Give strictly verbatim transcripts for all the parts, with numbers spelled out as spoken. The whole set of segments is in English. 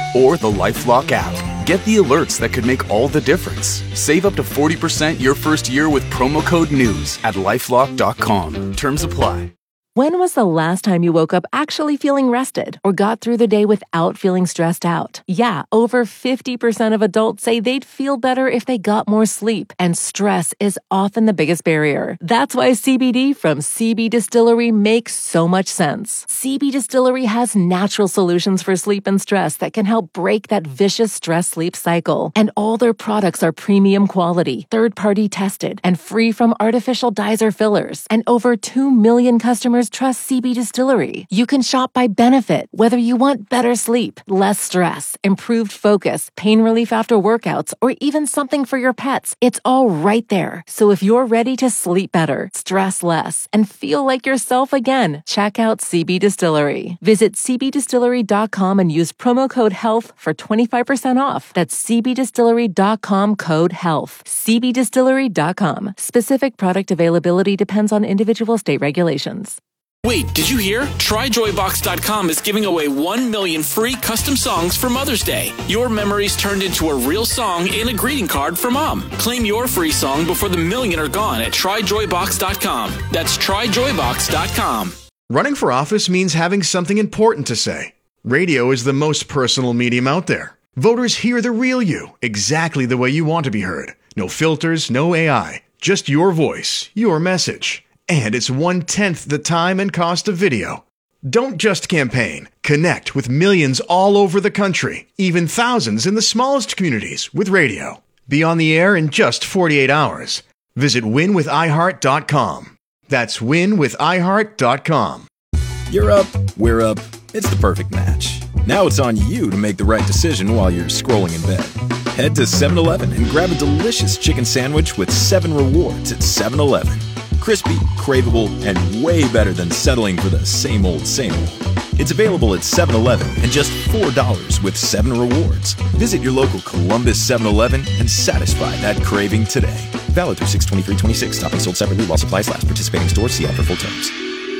or the LifeLock app. Get the alerts that could make all the difference. Save up to forty percent your first year with promo code NEWS at lifelock dot com. Terms apply. When was the last time you woke up actually feeling rested or got through the day without feeling stressed out? Yeah, over fifty percent of adults say they'd feel better if they got more sleep, and stress is often the biggest barrier. That's why C B D from C B Distillery makes so much sense. C B Distillery has natural solutions for sleep and stress that can help break that vicious stress-sleep cycle. And all their products are premium quality, third-party tested, and free from artificial dyes or fillers. And over two million customers trust C B Distillery. You can shop by benefit, whether you want better sleep, less stress, improved focus, pain relief after workouts, or even something for your pets. It's all right there. So if you're ready to sleep better, stress less, and feel like yourself again, check out C B Distillery. Visit c b distillery dot com and use promo code HEALTH for twenty-five percent off. That's c b distillery dot com code HEALTH. c b distillery dot com. Specific product availability depends on individual state regulations. Wait, did you hear? Try joy box dot com is giving away one million free custom songs for Mother's Day. Your memories turned into a real song in a greeting card for Mom. Claim your free song before the million are gone at try joy box dot com. That's try joy box dot com. Running for office means having something important to say. Radio is the most personal medium out there. Voters hear the real you, exactly the way you want to be heard. No filters, no A I. Just your voice, your message. And it's one-tenth the time and cost of video. Don't just campaign. Connect with millions all over the country, even thousands in the smallest communities with radio. Be on the air in just forty-eight hours. Visit win with i heart dot com. That's win with i heart dot com. You're up, we're up. It's the perfect match. Now it's on you to make the right decision while you're scrolling in bed. Head to seven eleven and grab a delicious chicken sandwich with seven rewards at seven eleven. Crispy, craveable, and way better than settling for the same old, same old. It's available at seven eleven and just four dollars with seven rewards. Visit your local Columbus seven eleven and satisfy that craving today. Valid through six twenty-three twenty-six. Topping sold separately while supplies last. Participating stores. See offer full terms.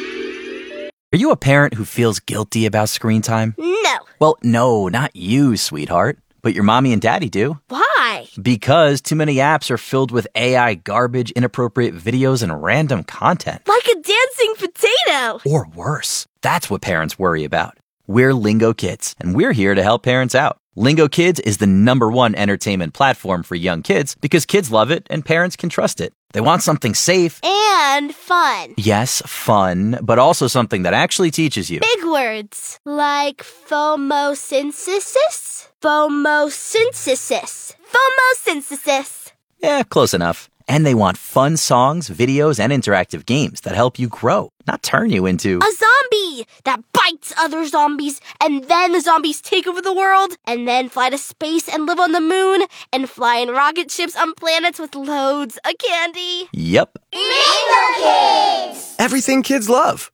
Are you a parent who feels guilty about screen time? No. Well, no, not you, sweetheart. But your mommy and daddy do. Why? Because too many apps are filled with A I garbage, inappropriate videos, and random content. Like a dancing potato. Or worse. That's what parents worry about. We're Lingo Kids, and we're here to help parents out. Lingo Kids is the number one entertainment platform for young kids because kids love it and parents can trust it. They want something safe. And fun. Yes, fun, but also something that actually teaches you. Big words. Like phomosynthesis? Phomosynthesis. Phomosynthesis. Yeah, close enough. And they want fun songs, videos, and interactive games that help you grow, not turn you into a zombie that bites other zombies, and then the zombies take over the world, and then fly to space and live on the moon, and fly in rocket ships on planets with loads of candy. Yep. Lingo Kids! Everything kids love.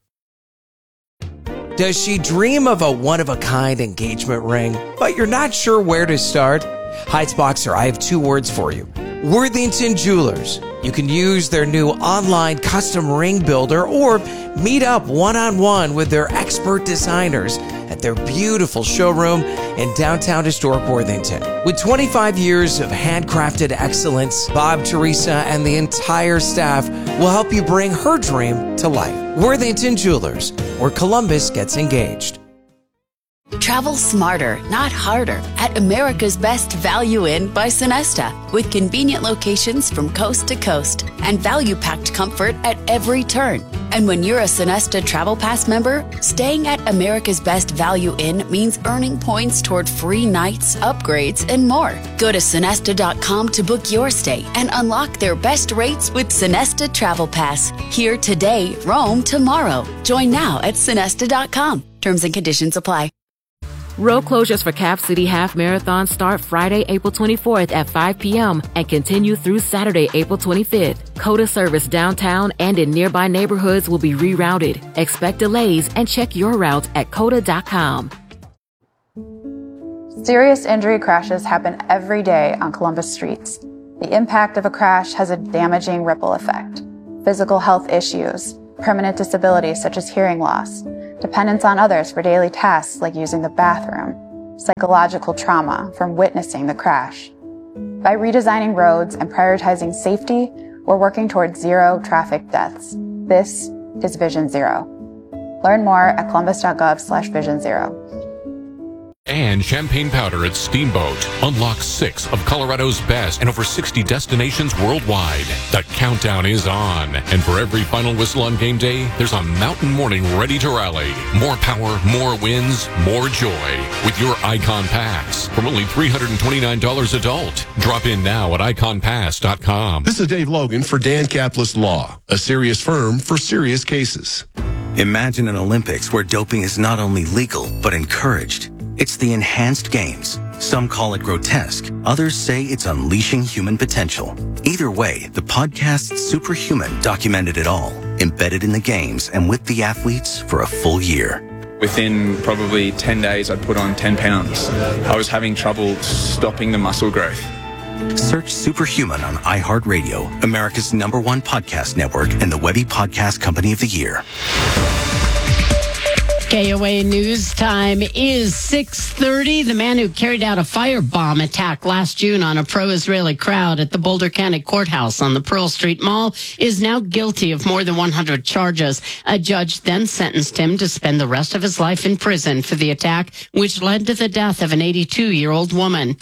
Does she dream of a one-of-a-kind engagement ring, but you're not sure where to start? Heights Boxer, I have two words for you. Worthington Jewelers. You can use their new online custom ring builder or meet up one-on-one with their expert designers at their beautiful showroom in downtown historic Worthington. With twenty-five years of handcrafted excellence, Bob, Teresa, and the entire staff will help you bring her dream to life. Worthington Jewelers, where Columbus gets engaged. Travel smarter, not harder, at America's Best Value Inn by Sonesta, with convenient locations from coast to coast and value-packed comfort at every turn. And when you're a Sonesta Travel Pass member, staying at America's Best Value Inn means earning points toward free nights, upgrades, and more. Go to sonesta dot com to book your stay and unlock their best rates with Sonesta Travel Pass. Here today, roam tomorrow. Join now at sonesta dot com. Terms and conditions apply. Road closures for Cap City Half Marathon start Friday, April twenty-fourth at five p.m. and continue through Saturday, April twenty-fifth. COTA service downtown and in nearby neighborhoods will be rerouted. Expect delays and check your route at cota dot com. Serious injury crashes happen every day on Columbus streets. The impact of a crash has a damaging ripple effect. Physical health issues, permanent disabilities such as hearing loss, dependence on others for daily tasks like using the bathroom, psychological trauma from witnessing the crash. By redesigning roads and prioritizing safety, we're working towards zero traffic deaths. This is Vision Zero. Learn more at columbus.gov slash vision zero. And champagne powder at Steamboat. Unlock six of Colorado's best and over sixty destinations worldwide. The countdown is on. And for every final whistle on game day, there's a mountain morning ready to rally. More power, more wins, more joy. With your Icon Pass. From only three hundred twenty-nine dollars adult. Drop in now at icon pass dot com. This is Dave Logan for Dan Caplis Law, a serious firm for serious cases. Imagine an Olympics where doping is not only legal, but encouraged. It's the enhanced games. Some call it grotesque. Others say it's unleashing human potential. Either way, the podcast Superhuman documented it all, embedded in the games and with the athletes for a full year. Within probably ten days, I'd put on ten pounds. I was having trouble stopping the muscle growth. Search Superhuman on iHeartRadio, America's number one podcast network and the Webby Podcast Company of the Year. K O A News Time is six thirty. The man who carried out a firebomb attack last June on a pro-Israeli crowd at the Boulder County Courthouse on the Pearl Street Mall is now guilty of more than one hundred charges. A judge then sentenced him to spend the rest of his life in prison for the attack, which led to the death of an eighty-two-year-old woman.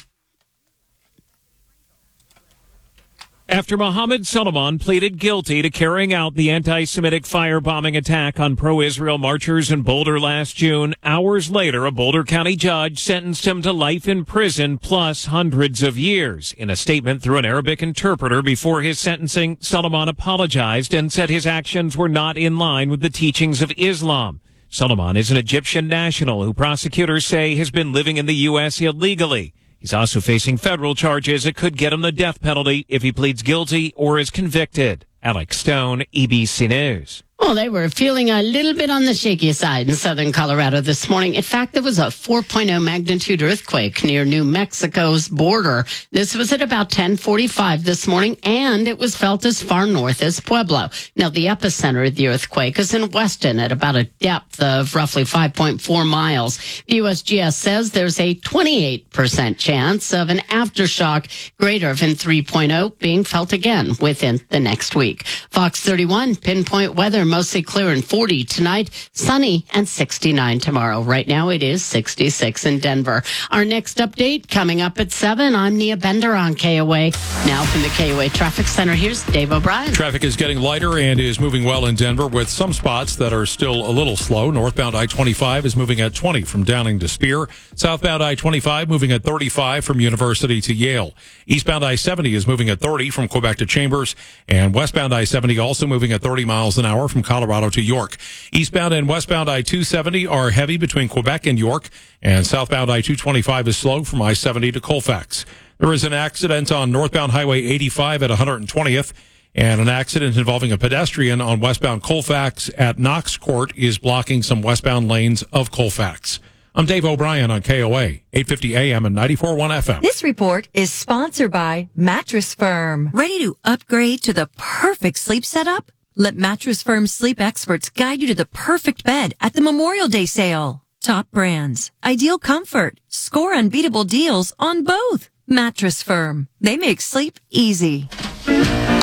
After Mohammed Solomon pleaded guilty to carrying out the anti-Semitic firebombing attack on pro-Israel marchers in Boulder last June, hours later, a Boulder County judge sentenced him to life in prison plus hundreds of years. In a statement through an Arabic interpreter before his sentencing, Solomon apologized and said his actions were not in line with the teachings of Islam. Solomon is an Egyptian national who prosecutors say has been living in the U S illegally. He's also facing federal charges that could get him the death penalty if he pleads guilty or is convicted. Alex Stone, E B C News. Well, they were feeling a little bit on the shaky side in southern Colorado this morning. In fact, there was a four point oh magnitude earthquake near New Mexico's border. This was at about ten forty-five this morning, and it was felt as far north as Pueblo. Now, the epicenter of the earthquake is in Weston at about a depth of roughly five point four miles. The U S G S says there's a twenty-eight percent chance of an aftershock greater than three point oh being felt again within the next week. Fox thirty-one, pinpoint weather. Mostly clear and forty tonight, sunny and sixty-nine tomorrow. Right now it is sixty-six in Denver. Our next update coming up at seven. I'm Nia Bender on K O A. Now from the K O A Traffic Center, here's Dave O'Brien. Traffic is getting lighter and is moving well in Denver with some spots that are still a little slow. Northbound I twenty-five is moving at twenty from Downing to Spear. Southbound I twenty-five moving at thirty-five from University to Yale. Eastbound I seventy is moving at thirty from Quebec to Chambers. And westbound I seventy also moving at thirty miles an hour from Colorado to York. Eastbound and westbound I two seventy are heavy between Quebec and York, and southbound I two twenty-five is slow from I seventy to Colfax. There is an accident on northbound Highway eighty-five at one hundred twentieth, and an accident involving a pedestrian on westbound Colfax at Knox Court is blocking some westbound lanes of Colfax. I'm Dave O'Brien on K O A, eight fifty A M and ninety-four point one F M. This report is sponsored by Mattress Firm. Ready to upgrade to the perfect sleep setup? Let Mattress Firm sleep experts guide you to the perfect bed at the Memorial Day sale. Top brands, ideal comfort, score unbeatable deals on both. Mattress Firm. They make sleep easy.